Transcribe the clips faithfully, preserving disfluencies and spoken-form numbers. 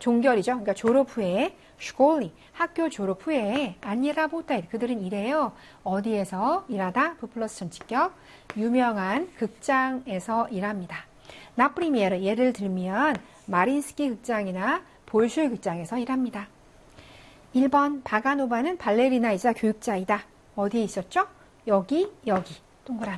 종결이죠. 그러니까 졸업 후에 슈콜리 학교 졸업 후에 아니라보다 그들은 일해요. 어디에서 일하다? 부 플러스 전치격 유명한 극장에서 일합니다. 나프리미에르 예를 들면 마린스키 극장이나 볼쇼이 극장에서 일합니다. 일 번 바가노바는 발레리나이자 교육자이다. 어디에 있었죠? 여기 여기 동그라미.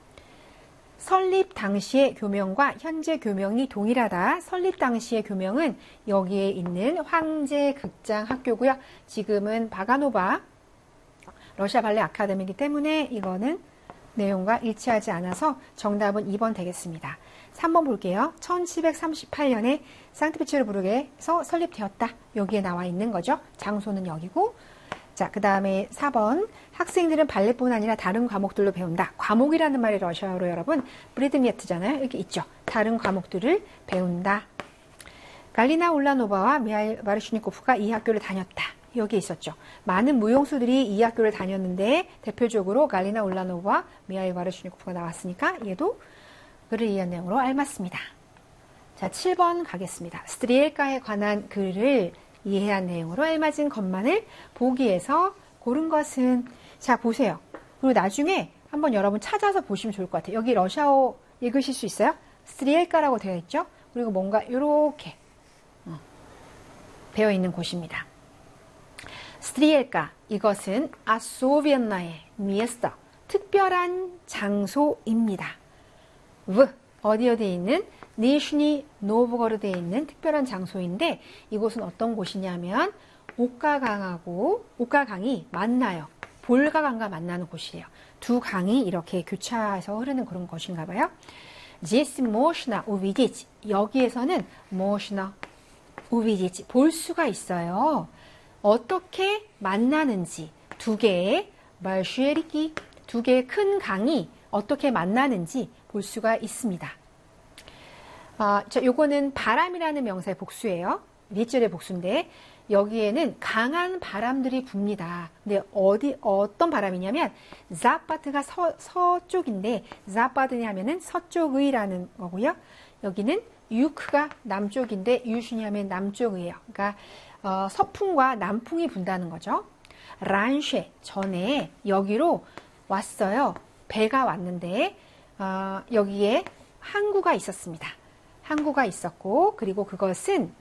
설립 당시의 교명과 현재 교명이 동일하다. 설립 당시의 교명은 여기에 있는 황제 극장 학교고요. 지금은 바가노바 러시아 발레 아카데미이기 때문에 이거는 내용과 일치하지 않아서 정답은 이 번 되겠습니다. 삼 번 볼게요. 천칠백삼십팔 년에 상트페테르부르크에서 설립되었다. 여기에 나와 있는 거죠. 장소는 여기고. 자, 그 다음에 사 번 학생들은 발레뿐 아니라 다른 과목들로 배운다. 과목이라는 말이 러시아어로 여러분 브레드미에트잖아요. 이렇게 있죠. 다른 과목들을 배운다. 갈리나 울라노바와 미하일 바르슈니코프가 이 학교를 다녔다. 여기 있었죠. 많은 무용수들이 이 학교를 다녔는데 대표적으로 갈리나 울라노바와 미하일 바르슈니코프가 나왔으니까 얘도 글을 이해한 내용으로 알맞습니다. 자, 칠 번 가겠습니다. 스트리엘카에 관한 글을 이해한 내용으로 알맞은 것만을 보기에서 고른 것은 자 보세요. 그리고 나중에 한번 여러분 찾아서 보시면 좋을 것 같아요. 여기 러시아어 읽으실 수 있어요? 스트리엘카라고 되어 있죠. 그리고 뭔가 이렇게 어, 되어 있는 곳입니다. 스트리엘카 이것은 아소비엔나의 미에스터 특별한 장소입니다. 브 어디 어디에 있는 니슈니 노브고르드에 있는 특별한 장소인데 이곳은 어떤 곳이냐면 옥가강하고 옥가강이 만나요. 볼가강과 만나는 곳이에요. 두 강이 이렇게 교차해서 흐르는 그런 곳인가 봐요. Здесь можно увидеть 여기에서는 можно увидеть 볼 수가 있어요. 어떻게 만나는지 두 개의 большие реки 두 개의 큰 강이 어떻게 만나는지 볼 수가 있습니다. 아, 자, 요거는 바람이라는 명사의 복수예요. 리절의 복수인데 여기에는 강한 바람들이 붑니다. 근데 어디 어떤 바람이냐면 자파트가 서, 서쪽인데 자파트니 하면은 서쪽의라는 거고요. 여기는 유크가 남쪽인데 유슈니 하면 남쪽의예요. 그러니까 어, 서풍과 남풍이 분다는 거죠. 란쉐 전에 여기로 왔어요. 배가 왔는데 어, 여기에 항구가 있었습니다. 항구가 있었고 그리고 그것은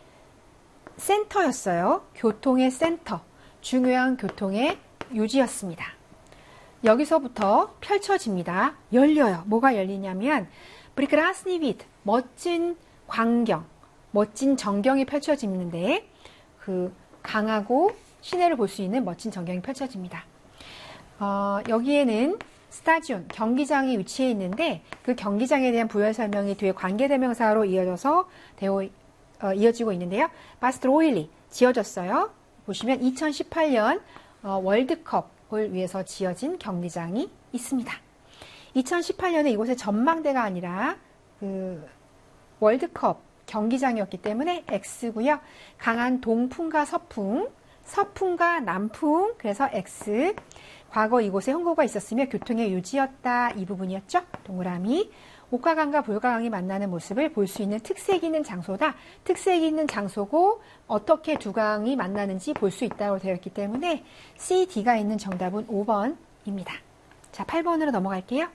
센터였어요. 교통의 센터, 중요한 교통의 요지였습니다. 여기서부터 펼쳐집니다. 열려요. 뭐가 열리냐면 прекрасный вид, 멋진 광경, 멋진 전경이 펼쳐지는데 그 강하고 시내를 볼 수 있는 멋진 전경이 펼쳐집니다. 어, 여기에는 스타디온, 경기장이 위치해 있는데 그 경기장에 대한 부연 설명이 뒤에 관계대명사로 이어져서 되어, 어, 이어지고 있는데요. 바스트로일리 지어졌어요. 보시면 이천십팔 년 어, 월드컵을 위해서 지어진 경기장이 있습니다. 이천십팔 년에 이곳에 전망대가 아니라 그 월드컵 경기장이었기 때문에 X고요. 강한 동풍과 서풍, 서풍과 남풍, 그래서 X. 과거 이곳에 항구가 있었으며 교통의 유지였다. 이 부분이었죠. 동그라미. 옥가강과 볼가강이 만나는 모습을 볼 수 있는 특색 있는 장소다. 특색 있는 장소고 어떻게 두 강이 만나는지 볼 수 있다고 되어 있기 때문에 C, D가 있는 정답은 오 번입니다. 자, 팔 번으로 넘어갈게요.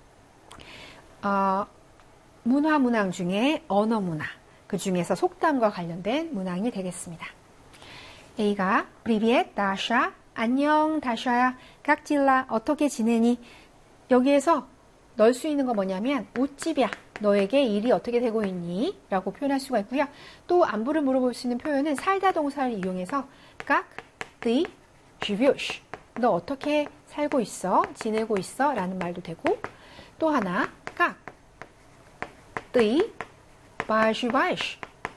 어, 문화 문항 중에 언어 문화. 그 중에서 속담과 관련된 문항이 되겠습니다. A가 Привет, 다샤. 안녕, 다샤야. 깍질라. 어떻게 지내니? 여기에서 넣을 수 있는 거 뭐냐면 옷집이야. 너에게 일이 어떻게 되고 있니? 라고 표현할 수가 있고요. 또 안부를 물어볼 수 있는 표현은 살다 동사를 이용해서 깍, 띠, живешь. 너 어떻게 살고 있어? 지내고 있어? 라는 말도 되고 또 하나 깍, 띠, поживаешь.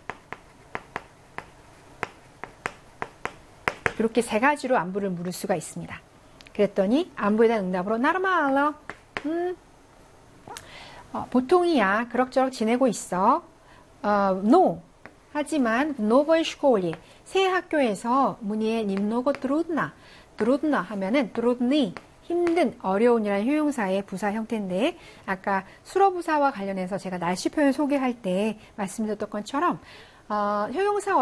이렇게 세 가지로 안부를 물을 수가 있습니다. 그랬더니 안부에 대한 응답으로 нормально. 음, 어, 보통이야. 그럭저럭 지내고 있어. 어, no. 하지만 в новой школе 새 학교에서 문의에 немного трудно. трудно 하면은 трудный 힘든, 어려운이라는 효용사의 부사 형태인데 아까 수로부사와 관련해서 제가 날씨 표현 소개할 때 말씀드렸던 것처럼 어, 효용사